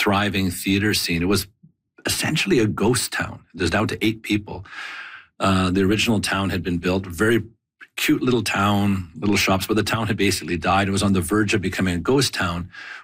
thriving theater scene. It was essentially a ghost town. There's down to 8 people. The original town had been built, very cute little town, little shops, but the town had basically died. It was on the verge of becoming a ghost town